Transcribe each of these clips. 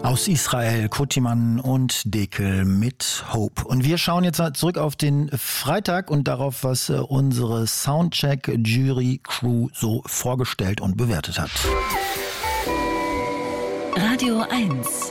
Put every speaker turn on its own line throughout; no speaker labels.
Aus Israel, Kutiman und Dekel mit Hope. Und wir schauen jetzt zurück auf den Freitag und darauf, was unsere Soundcheck-Jury-Crew so vorgestellt und bewertet hat.
Radio 1.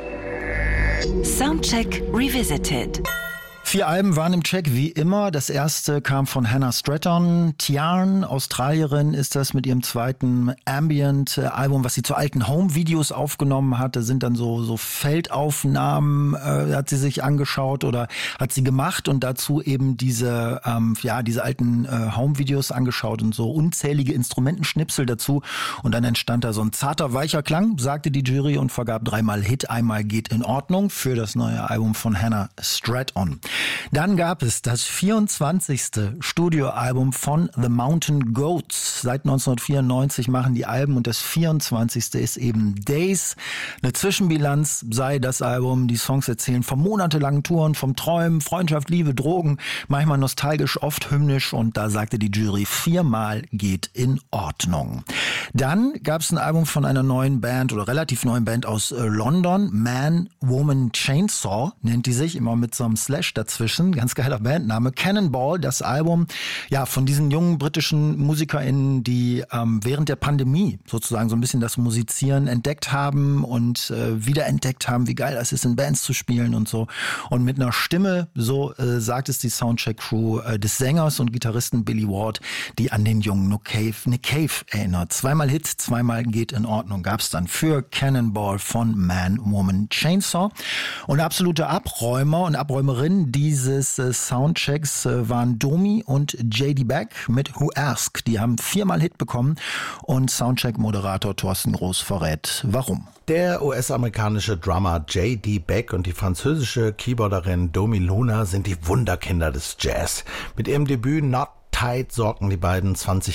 Soundcheck Revisited.
4 Alben waren im Check, wie immer. Das erste kam von Hannah Stratton. Tiarn, Australierin, ist das mit ihrem zweiten Ambient-Album, was sie zu alten Home-Videos aufgenommen hat. Da sind dann so Feldaufnahmen, hat sie sich angeschaut oder hat sie gemacht und dazu eben diese alten Home-Videos angeschaut und so unzählige Instrumentenschnipsel dazu. Und dann entstand da so ein zarter, weicher Klang, sagte die Jury und vergab 3-mal Hit, einmal geht in Ordnung für das neue Album von Hannah Stratton. Dann gab es das 24. Studioalbum von The Mountain Goats. Seit 1994 machen die Alben und das 24. ist eben Days. Eine Zwischenbilanz sei das Album. Die Songs erzählen von monatelangen Touren, vom Träumen, Freundschaft, Liebe, Drogen, manchmal nostalgisch, oft hymnisch und da sagte die Jury 4-mal geht in Ordnung. Dann gab es ein Album von einer neuen Band oder relativ neuen Band aus London. Man, Woman, Chainsaw nennt die sich, immer mit so einem Slash dazwischen. Ganz geiler Bandname. Cannonball, das Album, ja, von diesen jungen britischen MusikerInnen, die während der Pandemie sozusagen so ein bisschen das Musizieren entdeckt haben und wiederentdeckt haben, wie geil das ist, in Bands zu spielen und so. Und mit einer Stimme, so sagt es die Soundcheck-Crew des Sängers und Gitarristen Billy Ward, die an den jungen Nick Cave erinnert. 2-mal Hit, 2-mal geht in Ordnung gab's dann für Cannonball von Man, Woman, Chainsaw. Und absolute Abräumer und Abräumerinnen dieses Soundchecks waren Domi und JD Beck mit Who Ask. Die haben 4-mal Hit bekommen und Soundcheck-Moderator Thorsten Groß verrät, warum.
Der US-amerikanische Drummer J.D. Beck und die französische Keyboarderin Domi Luna sind die Wunderkinder des Jazz. Mit ihrem Debüt Not Tight sorgten die beiden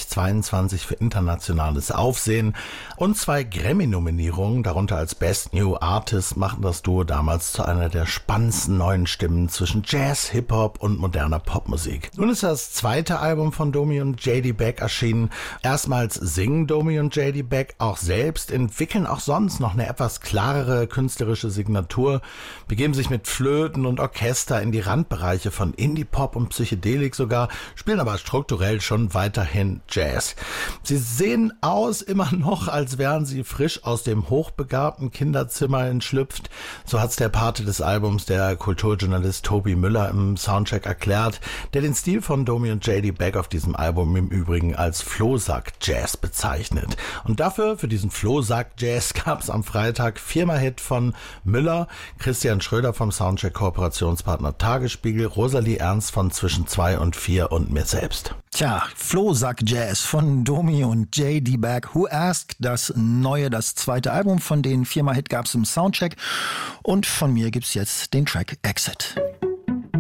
2022 für internationales Aufsehen und 2 Grammy-Nominierungen, darunter als Best New Artist, machten das Duo damals zu einer der spannendsten neuen Stimmen zwischen Jazz, Hip-Hop und moderner Popmusik. Nun ist das zweite Album von Domi und JD Beck erschienen. Erstmals singen Domi und JD Beck auch selbst, entwickeln auch sonst noch eine etwas klarere künstlerische Signatur, begeben sich mit Flöten und Orchester in die Randbereiche von Indie-Pop und Psychedelik sogar, spielen aber strukturell schon weiterhin Jazz. Sie sehen aus immer noch, als wären sie frisch aus dem hochbegabten Kinderzimmer entschlüpft. So hat's der Pate des Albums, der Kulturjournalist Tobi Müller, im Soundcheck erklärt, der den Stil von Domi und JD Beck auf diesem Album im Übrigen als Flohsack-Jazz bezeichnet. Und dafür, für diesen Flohsack-Jazz, gab's am Freitag 4-mal Hit von Müller, Christian Schröder vom Soundcheck-Kooperationspartner Tagesspiegel, Rosalie Ernst von Zwischen 2 und 4 und mir selbst.
Tja, Flohsack-Jazz von Domi und JD Beck. Who Ask, das zweite Album von denen. 4-mal Hit gab's im Soundcheck. Und von mir gibt's jetzt den Track Exit.